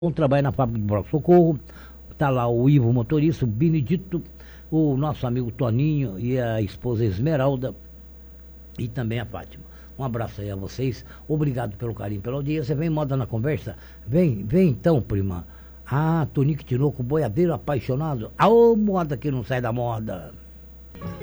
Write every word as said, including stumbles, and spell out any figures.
Um trabalha na fábrica de Pronto-Socorro, tá lá o Ivo motorista, o Benedito, o nosso amigo Toninho e a esposa Esmeralda e também a Fátima. Um abraço aí a vocês, obrigado pelo carinho, pela audiência. Vem moda na conversa? Vem, vem então, prima. Ah, Tonico Tinoco, boiadeiro apaixonado. Ah, ô moda que não sai da moda.